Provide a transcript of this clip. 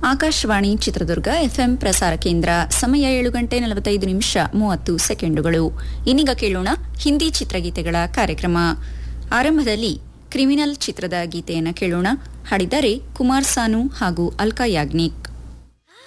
Akashvani Chitradurga FM ಪ್ರಸಾರ ಕೇಂದ್ರ. ಸಮಯ 7:45 ಇನ್ನೀಗ ಕೇಳೋಣ ಹಿಂದಿ ಚಿತ್ರಗೀತೆಗಳ ಕಾರ್ಯಕ್ರಮ. ಆರಂಭದಲ್ಲಿ ಕ್ರಿಮಿನಲ್ ಚಿತ್ರದ ಗೀತೆಯನ್ನು ಕೇಳೋಣ. ಹಾಡಿದ್ದಾರೆ ಕುಮಾರ್ ಸಾನು ಹಾಗೂ ಅಲ್ಕಾ ಯಾಗ್ನಿಕ್.